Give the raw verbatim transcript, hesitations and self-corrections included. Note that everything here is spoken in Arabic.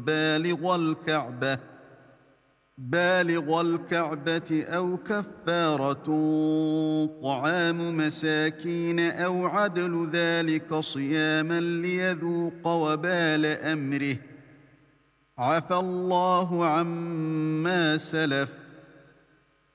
بالغ الكعبة بالغ الكعبة أو كفارة طعام مساكين أو عدل ذلك صياما ليذوق وبال أمره عفى الله عما سلف